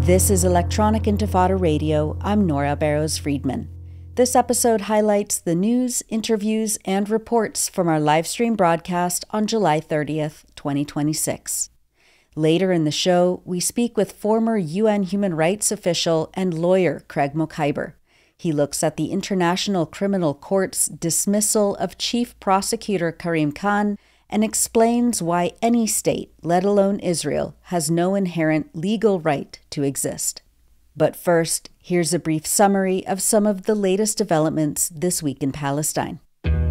This is Electronic Intifada Radio. I'm Nora Barrows-Friedman. This episode highlights the news, interviews, and reports from our livestream broadcast on July 30th, 2026. Later in the show, we speak with former UN human rights official and lawyer Craig Mokhiber. He looks at the International Criminal Court's dismissal of Chief Prosecutor Karim Khan and explains why any state, let alone Israel, has no inherent legal right to exist. But first, here's a brief summary of some of the latest developments this week in Palestine.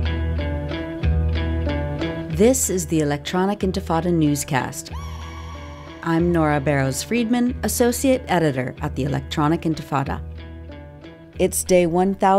This is the Electronic Intifada newscast. I'm Nora Barrows-Friedman, Associate Editor at the Electronic Intifada. It's day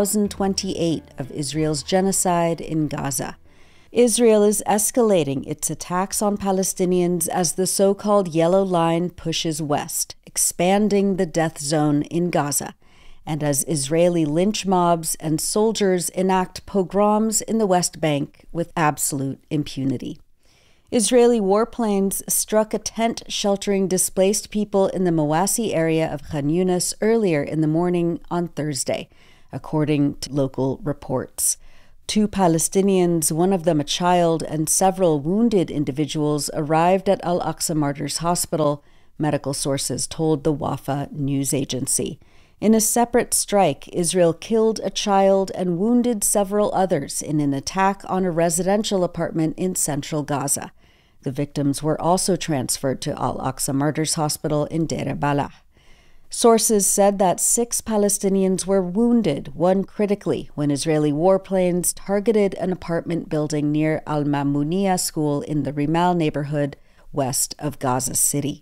1028 of Israel's genocide in Gaza. Israel is escalating its attacks on Palestinians as the so-called Yellow Line pushes west, expanding the death zone in Gaza, and as Israeli lynch mobs and soldiers enact pogroms in the West Bank with absolute impunity. Israeli warplanes struck a tent sheltering displaced people in the Mawasi area of Khan Yunis earlier in the morning on Thursday, according to local reports. 2 Palestinians, one of them a child, and several wounded individuals arrived at Al-Aqsa Martyrs Hospital, medical sources told the Wafa news agency. In a separate strike, Israel killed a child and wounded several others in an attack on a residential apartment in central Gaza. The victims were also transferred to Al-Aqsa Martyrs Hospital in Deir Balah. Sources said that 6 Palestinians were wounded, one critically, when Israeli warplanes targeted an apartment building near Al-Mamuniya school in the Rimal neighborhood west of Gaza City.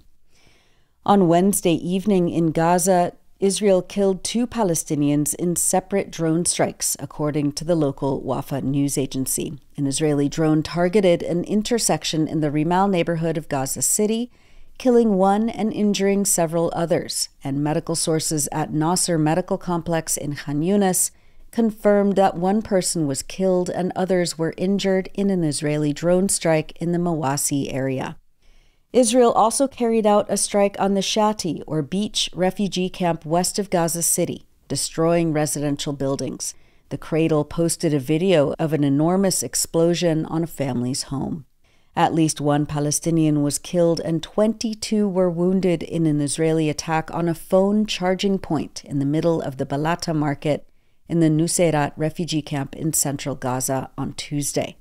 On Wednesday evening in Gaza, Israel killed 2 Palestinians in separate drone strikes, according to the local Wafa news agency. An Israeli drone targeted an intersection in the Rimal neighborhood of Gaza City, killing 1 and injuring several others, and medical sources at Nasser Medical Complex in Khan Yunis confirmed that 1 person was killed and others were injured in an Israeli drone strike in the Mawasi area. Israel also carried out a strike on the Shati, or beach refugee camp west of Gaza City, destroying residential buildings. The Cradle posted a video of an enormous explosion on a family's home. At least 1 Palestinian was killed and 22 were wounded in an Israeli attack on a phone charging point in the middle of the Balata market in the Nuseirat refugee camp in central Gaza on Tuesday.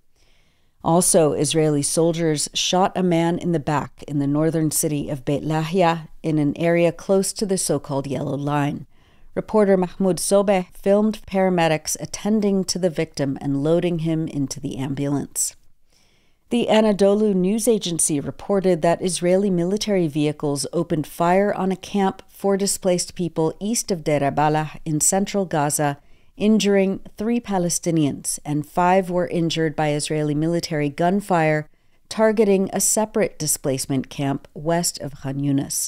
Also, Israeli soldiers shot a man in the back in the northern city of Beit Lahia in an area close to the so-called Yellow Line. Reporter Mahmoud Sobeh filmed paramedics attending to the victim and loading him into the ambulance. The Anadolu news agency reported that Israeli military vehicles opened fire on a camp for displaced people east of Deir Balah in central Gaza, injuring 3 Palestinians, and 5 were injured by Israeli military gunfire targeting a separate displacement camp west of Khan Yunis.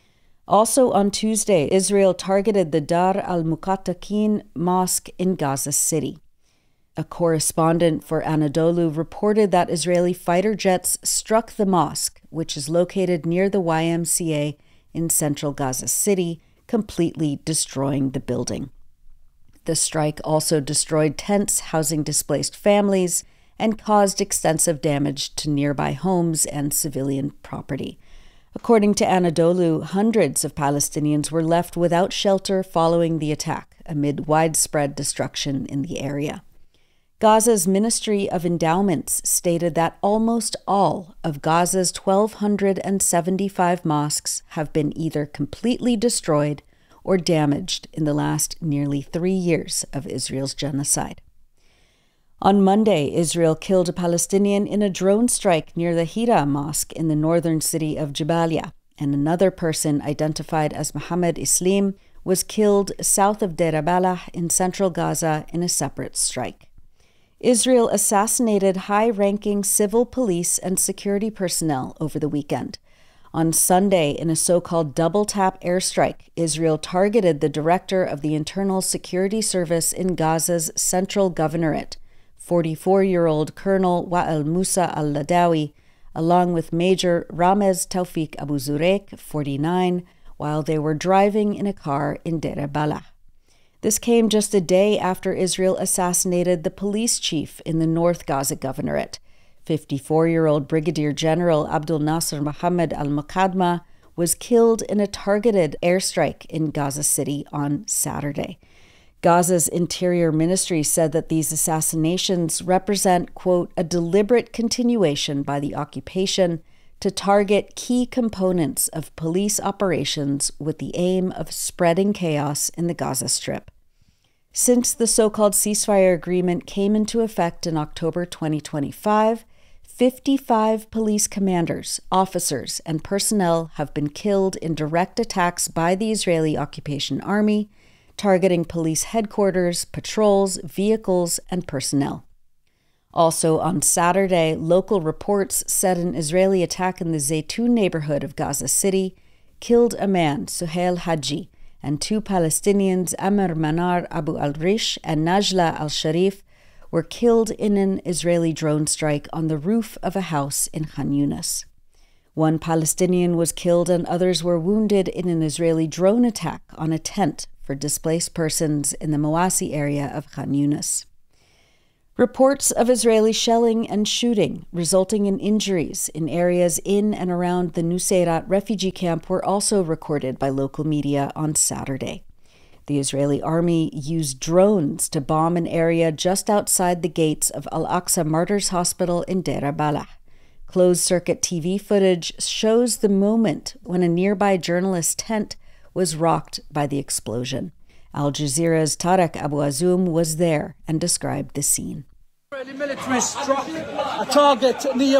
Also on Tuesday, Israel targeted the Dar al-Muqattaqin mosque in Gaza City. A correspondent for Anadolu reported that Israeli fighter jets struck the mosque, which is located near the YMCA in central Gaza City, completely destroying the building. The strike also destroyed tents housing displaced families and caused extensive damage to nearby homes and civilian property. According to Anadolu, hundreds of Palestinians were left without shelter following the attack, amid widespread destruction in the area. Gaza's Ministry of Endowments stated that almost all of Gaza's 1,275 mosques have been either completely destroyed or damaged in the last nearly 3 years of Israel's genocide. On Monday, Israel killed a Palestinian in a drone strike near the Hira Mosque in the northern city of Jabalia, and another person identified as Mohammed Islim was killed south of Deir Balah in central Gaza in a separate strike. Israel assassinated high-ranking civil police and security personnel over the weekend. On Sunday, in a so-called double-tap airstrike, Israel targeted the director of the Internal Security Service in Gaza's Central Governorate, 44-year-old Colonel Wa'el Musa al-Ladawi, along with Major Ramez Tawfiq Abu Zurek, 49, while they were driving in a car in Deir al-Balah. This came just a day after Israel assassinated the police chief in the North Gaza Governorate. 54-year-old Brigadier General Abdul Nasser Mohammed al-Muqadma was killed in a targeted airstrike in Gaza City on Saturday. Gaza's Interior Ministry said that these assassinations represent, quote, a deliberate continuation by the occupation to target key components of police operations with the aim of spreading chaos in the Gaza Strip. Since the so-called ceasefire agreement came into effect in October 2025, 55 police commanders, officers, and personnel have been killed in direct attacks by the Israeli occupation army, targeting police headquarters, patrols, vehicles, and personnel. Also on Saturday, local reports said an Israeli attack in the Zaytun neighborhood of Gaza City killed a man, Suhail Haji, and two Palestinians, Amr Manar Abu al-Rish and Najla al-Sharif, were killed in an Israeli drone strike on the roof of a house in Khan Yunis. One Palestinian was killed and others were wounded in an Israeli drone attack on a tent for displaced persons in the Mawasi area of Khan Yunis. Reports of Israeli shelling and shooting resulting in injuries in areas in and around the Nuseirat refugee camp were also recorded by local media on Saturday. The Israeli army used drones to bomb an area just outside the gates of Al-Aqsa Martyrs Hospital in Deir al-Balah. Closed-circuit TV footage shows the moment when a nearby journalist's tent was rocked by the explosion. Al Jazeera's Tarek Abu Azoum was there and described the scene. Israeli military struck a target near